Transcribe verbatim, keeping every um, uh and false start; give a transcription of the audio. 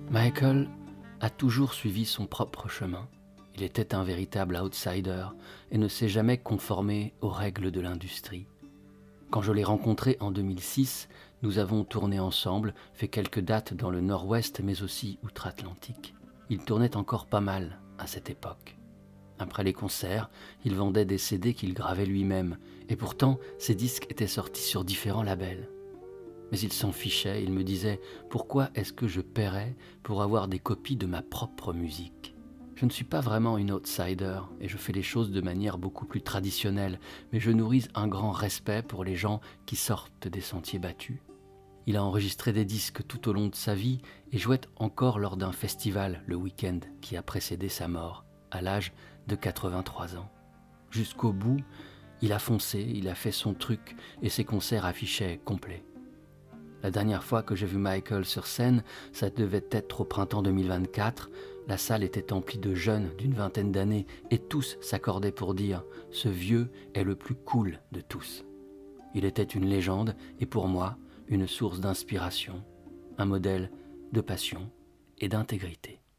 Michael a toujours suivi son propre chemin. Il était un véritable outsider et ne s'est jamais conformé aux règles de l'industrie. Quand je l'ai rencontré en deux mille six, nous avons tourné ensemble, fait quelques dates dans le nord-ouest mais aussi outre-Atlantique. Il tournait encore pas mal à cette époque. Après les concerts, il vendait des C D qu'il gravait lui-même, et pourtant ses disques étaient sortis sur différents labels. Mais il s'en fichait, il me disait « Pourquoi est-ce que je paierais pour avoir des copies de ma propre musique ?» Je ne suis pas vraiment une outsider, et je fais les choses de manière beaucoup plus traditionnelle, mais je nourris un grand respect pour les gens qui sortent des sentiers battus. Il a enregistré des disques tout au long de sa vie et jouait encore lors d'un festival le week-end qui a précédé sa mort, à l'âge de quatre-vingt-trois ans. Jusqu'au bout, il a foncé, il a fait son truc et ses concerts affichaient complets. La dernière fois que j'ai vu Michael sur scène, ça devait être au printemps deux mille vingt-quatre. La salle était emplie de jeunes d'une vingtaine d'années et tous s'accordaient pour dire « Ce vieux est le plus cool de tous ». Il était une légende et pour moi, une source d'inspiration, un modèle de passion et d'intégrité.